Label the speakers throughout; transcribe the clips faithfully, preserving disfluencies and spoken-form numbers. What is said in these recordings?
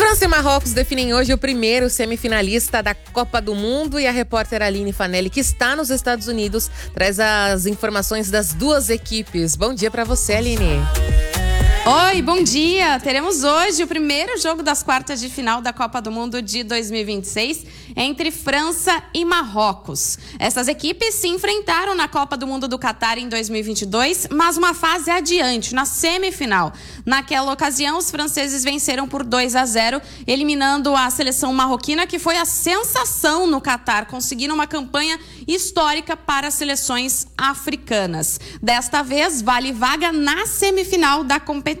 Speaker 1: França e Marrocos definem hoje o primeiro semifinalista da Copa do Mundo e a repórter Aline Fanelli, que está nos Estados Unidos, traz as informações das duas equipes. Bom dia para você, Aline.
Speaker 2: Oi, bom dia! Teremos hoje o primeiro jogo das quartas de final da Copa do Mundo de dois mil e vinte e seis entre França e Marrocos. Essas equipes se enfrentaram na Copa do Mundo do Catar em dois mil e vinte e dois, mas uma fase adiante, na semifinal. Naquela ocasião, os franceses venceram por dois a zero, eliminando a seleção marroquina, que foi a sensação no Catar, conseguindo uma campanha histórica para as seleções africanas. Desta vez, vale vaga na semifinal da competição.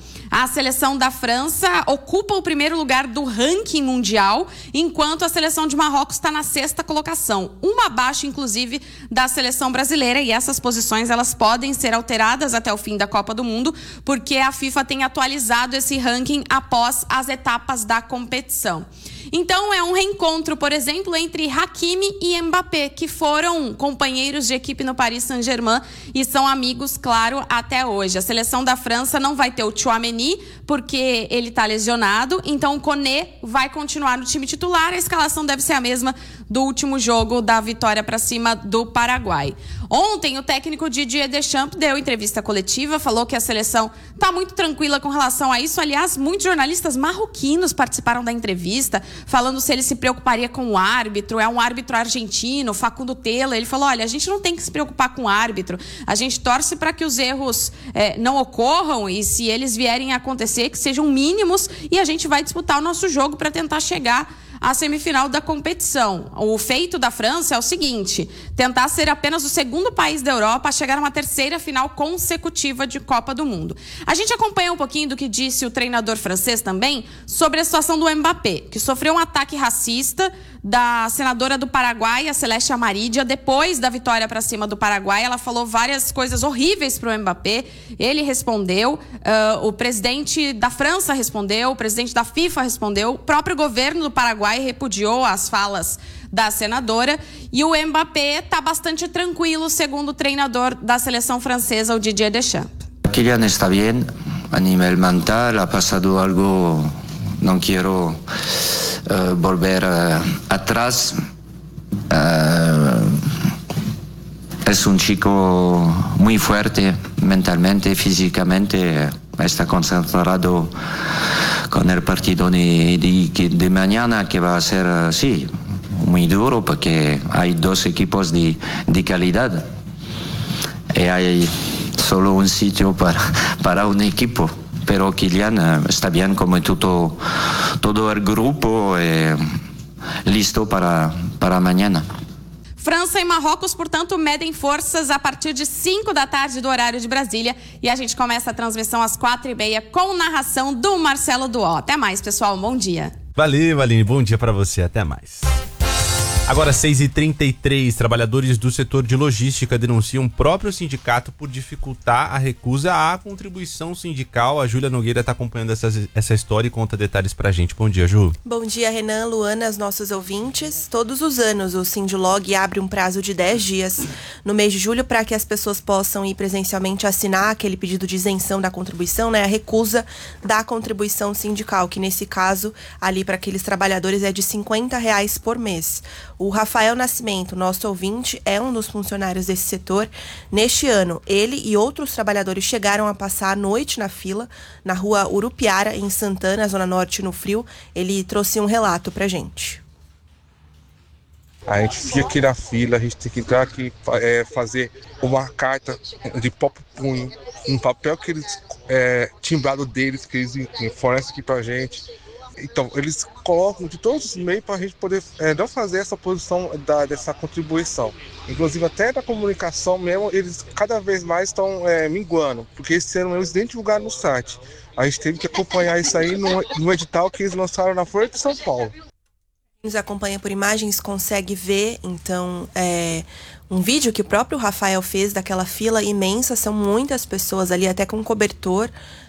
Speaker 2: A seleção da França ocupa o primeiro lugar do ranking mundial, enquanto a seleção de Marrocos está na sexta colocação, uma abaixo, inclusive, da seleção brasileira, e essas posições elas podem ser alteradas até o fim da Copa do Mundo, porque a FIFA tem atualizado esse ranking após as etapas da competição. Então é um reencontro, por exemplo, entre Hakimi e Mbappé, que foram companheiros de equipe no Paris Saint-Germain e são amigos, claro, até hoje. A seleção da França não vai ter o Tchouaméni, porque ele está lesionado, então o Koné vai continuar no time titular. A escalação deve ser a mesma do último jogo da vitória para cima do Paraguai. Ontem, o técnico Didier Deschamps deu entrevista coletiva, falou que a seleção está muito tranquila com relação a isso. Aliás, muitos jornalistas marroquinos participaram da entrevista, falando se ele se preocuparia com o árbitro. É um árbitro argentino, Facundo Tella. Ele falou, olha, a gente não tem que se preocupar com o árbitro. A gente torce para que os erros é, não ocorram e, se eles vierem a acontecer, que sejam mínimos, e a gente vai disputar o nosso jogo para tentar chegar à semifinal da competição. O feito da França é o seguinte: tentar ser apenas o segundo país da Europa a chegar a uma terceira final consecutiva de Copa do Mundo. A gente acompanha um pouquinho do que disse o treinador francês também sobre a situação do Mbappé, que sofreu um ataque racista da senadora do Paraguai, a Celeste Amarídia, depois da vitória para cima do Paraguai. Ela falou várias coisas horríveis para o Mbappé. Ele respondeu, uh, o presidente da França respondeu, o presidente da FIFA respondeu, o próprio governo do Paraguai repudiou as falas da senadora, e o Mbappé está bastante tranquilo, segundo o treinador da seleção francesa, o Didier Deschamps.
Speaker 3: Kylian está bem, a nível mental, ha passado algo, não quero Uh, volver uh, atrás. Uh, es un chico muy fuerte mentalmente, físicamente, está concentrado con el partido de, de, de mañana, que va a ser, uh, sí, muy duro, porque hay dos equipos de, de calidad y hay solo un sitio para, para un equipo. Pero Kylian está bien, como todo, todo el grupo, eh, listo para, para mañana.
Speaker 2: França e Marrocos, portanto, medem forças a partir de cinco da tarde do horário de Brasília. E a gente começa a transmissão às quatro e meia com narração do Marcelo Duó. Até mais, pessoal. Bom dia.
Speaker 4: Valeu, Aline. Bom dia para você. Até mais. Agora, seis e trinta e três, trabalhadores do setor de logística denunciam o próprio sindicato por dificultar a recusa à contribuição sindical. A Júlia Nogueira está acompanhando essa, essa história e conta detalhes pra gente. Bom dia, Ju.
Speaker 5: Bom dia, Renan, Luana, os nossos ouvintes. Todos os anos o Sindilog abre um prazo de dez dias no mês de julho para que as pessoas possam ir presencialmente assinar aquele pedido de isenção da contribuição, né? A recusa da contribuição sindical, que nesse caso, ali para aqueles trabalhadores, é de cinquenta reais por mês. O Rafael Nascimento, nosso ouvinte, é um dos funcionários desse setor. Neste ano, ele e outros trabalhadores chegaram a passar a noite na fila, na rua Urupiara, em Santana, Zona Norte, no Frio. Ele trouxe um relato pra gente.
Speaker 6: A gente fica aqui na fila, a gente tem que entrar aqui, é, fazer uma carta de próprio punho, um papel que eles, é, timbrado deles, que eles fornecem aqui pra gente. Então, eles colocam de todos os meios para a gente poder é, não fazer essa posição da, dessa contribuição. Inclusive, até da comunicação mesmo, eles cada vez mais estão é, minguando, porque esse ano eles nem divulgaram no site. A gente teve que acompanhar isso aí no, no edital que eles lançaram na Folha de São Paulo.
Speaker 5: Quem nos acompanha por imagens consegue ver, então, é, um vídeo que o próprio Rafael fez daquela fila imensa. São muitas pessoas ali, até com cobertor,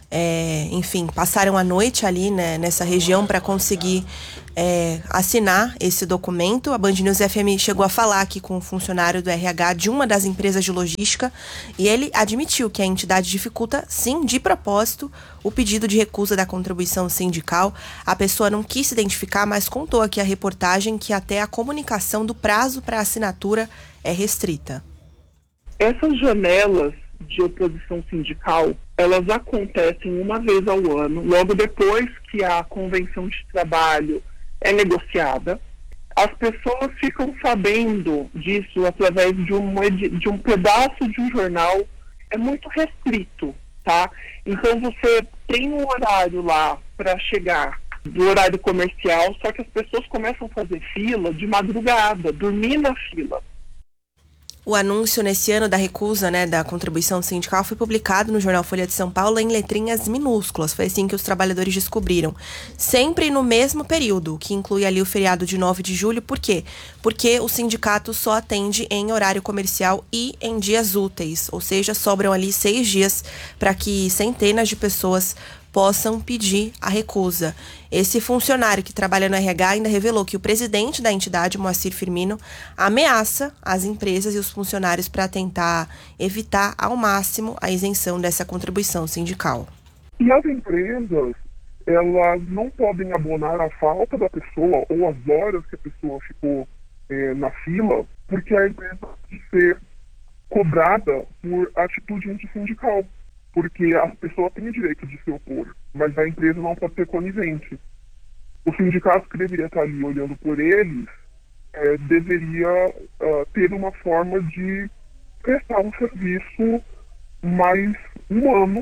Speaker 5: é, enfim, passaram a noite ali, né, nessa região para conseguir é, assinar esse documento. A Band News F M chegou a falar aqui com um funcionário do R H de uma das empresas de logística e ele admitiu que a entidade dificulta, sim, de propósito, o pedido de recusa da contribuição sindical. A pessoa não quis se identificar, mas contou aqui a reportagem que até a comunicação do prazo para assinatura é restrita.
Speaker 7: Essas janelas de oposição sindical, elas acontecem uma vez ao ano, logo depois que a convenção de trabalho é negociada. As pessoas ficam sabendo disso através de um, de um pedaço de um jornal, é muito restrito, tá? Então você tem um horário lá para chegar do horário comercial, só que as pessoas começam a fazer fila de madrugada, dormir na fila.
Speaker 5: O anúncio nesse ano da recusa, né, da contribuição sindical foi publicado no jornal Folha de São Paulo em letrinhas minúsculas. Foi assim que os trabalhadores descobriram. Sempre no mesmo período, o que inclui ali o feriado de nove de julho. Por quê? Porque o sindicato só atende em horário comercial e em dias úteis. Ou seja, sobram ali seis dias para que centenas de pessoas possam pedir a recusa. Esse funcionário que trabalha no R H ainda revelou que o presidente da entidade, Moacir Firmino, ameaça as empresas e os funcionários para tentar evitar ao máximo a isenção dessa contribuição sindical.
Speaker 7: E as empresas, elas não podem abonar a falta da pessoa ou as horas que a pessoa ficou é, na fila, porque a empresa pode ser cobrada por atitude antissindical. Porque a pessoa tem o direito de se opor, mas a empresa não pode ser conivente. O sindicato que deveria estar ali olhando por eles é, deveria uh, ter uma forma de prestar um serviço mais humano.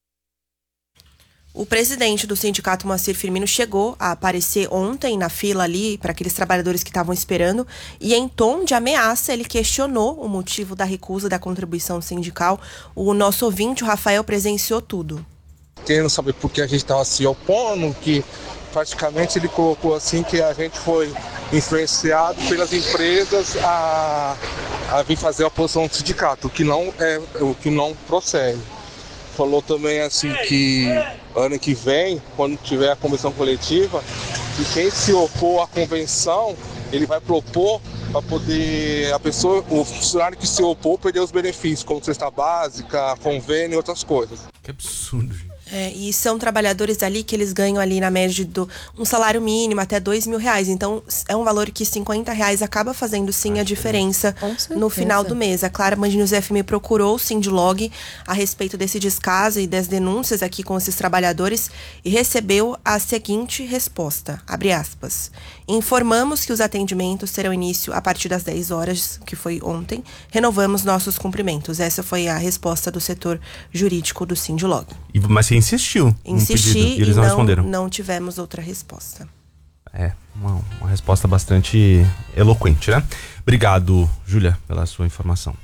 Speaker 5: O presidente do sindicato, Moacir Firmino, chegou a aparecer ontem na fila ali para aqueles trabalhadores que estavam esperando e em tom de ameaça ele questionou o motivo da recusa da contribuição sindical. O nosso ouvinte, o Rafael, presenciou tudo.
Speaker 6: Querendo saber por que a gente estava se opondo, que praticamente ele colocou assim que a gente foi influenciado pelas empresas a, a vir fazer a oposição do sindicato, o que não, é, o que não procede. Falou também assim que ano que vem, quando tiver a convenção coletiva, que quem se opor à convenção, ele vai propor para poder a pessoa, o funcionário que se opor perder os benefícios, como cesta básica, convênio e outras coisas.
Speaker 4: Que absurdo, gente.
Speaker 5: É, e são trabalhadores ali que eles ganham ali na média de um salário mínimo até dois mil reais. Então é um valor que cinquenta reais acaba fazendo sim a diferença no final do mês. A Clara Band News F M procurou o Sindlog a respeito desse descaso e das denúncias aqui com esses trabalhadores e recebeu a seguinte resposta, abre aspas. Informamos que os atendimentos terão início a partir das dez horas, que foi ontem. Renovamos nossos cumprimentos. Essa foi a resposta do setor jurídico do Sindlog.
Speaker 4: E, mas você insistiu?
Speaker 5: Insisti
Speaker 4: e eles
Speaker 5: e
Speaker 4: não,
Speaker 5: não
Speaker 4: responderam.
Speaker 5: Não tivemos outra resposta.
Speaker 4: É, uma, uma resposta bastante eloquente, né? Obrigado, Júlia, pela sua informação.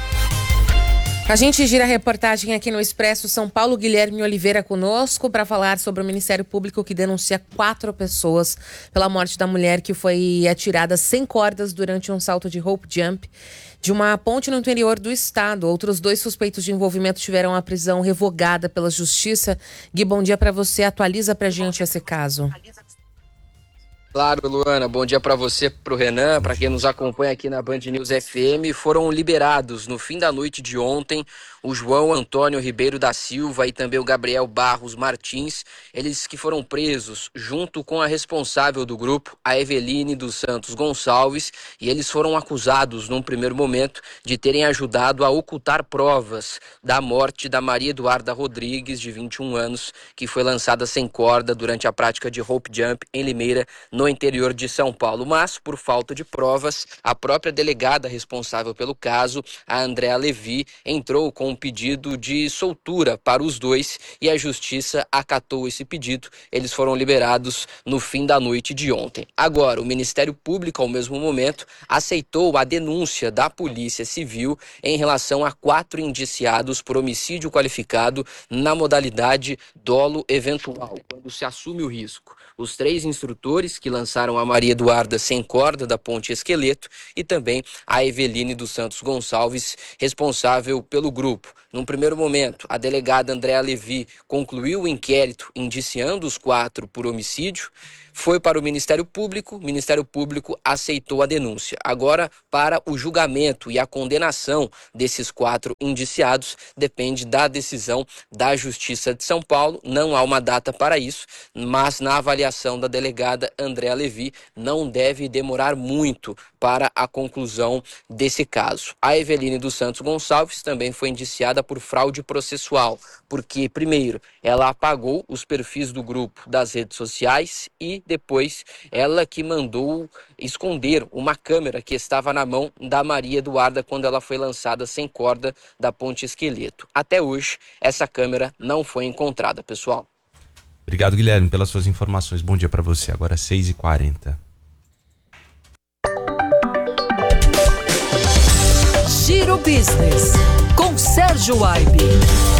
Speaker 1: A gente gira a reportagem aqui no Expresso São Paulo. Guilherme Oliveira conosco para falar sobre o Ministério Público que denuncia quatro pessoas pela morte da mulher que foi atirada sem cordas durante um salto de rope jump de uma ponte no interior do estado. Outros dois suspeitos de envolvimento tiveram a prisão revogada pela Justiça. Gui, bom dia para você. Atualiza pra gente esse caso.
Speaker 8: Claro, Luana, bom dia para você, para o Renan, para quem nos acompanha aqui na Band News F M. Foram liberados no fim da noite de ontem o João Antônio Ribeiro da Silva e também o Gabriel Barros Martins, eles que foram presos junto com a responsável do grupo, a Eveline dos Santos Gonçalves, e eles foram acusados num primeiro momento de terem ajudado a ocultar provas da morte da Maria Eduarda Rodrigues, de vinte e um anos, que foi lançada sem corda durante a prática de rope jump em Limeira, no interior de São Paulo. Mas, por falta de provas, a própria delegada responsável pelo caso, a Andréa Levi, entrou com um pedido de soltura para os dois e a Justiça acatou esse pedido. Eles foram liberados no fim da noite de ontem. Agora, o Ministério Público, ao mesmo momento, aceitou a denúncia da Polícia Civil em relação a quatro indiciados por homicídio qualificado na modalidade dolo eventual, quando se assume o risco. Os três instrutores que lançaram a Maria Eduarda sem corda da Ponte Esqueleto e também a Eveline dos Santos Gonçalves, responsável pelo grupo. Num primeiro momento, a delegada Andréa Levi concluiu o inquérito indiciando os quatro por homicídio, foi para o Ministério Público, o Ministério Público aceitou a denúncia. Agora, para o julgamento e a condenação desses quatro indiciados, depende da decisão da Justiça de São Paulo. Não há uma data para isso, mas na avaliação da delegada Andréa Levi, não deve demorar muito para a conclusão desse caso. A Eveline dos Santos Gonçalves também foi indiciada por fraude processual, porque, primeiro, ela apagou os perfis do grupo das redes sociais e depois ela que mandou esconder uma câmera que estava na mão da Maria Eduarda quando ela foi lançada sem corda da Ponte Esqueleto. Até hoje, essa câmera não foi encontrada, pessoal.
Speaker 4: Obrigado, Guilherme, pelas suas informações. Bom dia para você. Agora seis e quarenta.
Speaker 9: Giro Business, com Sérgio Aibe.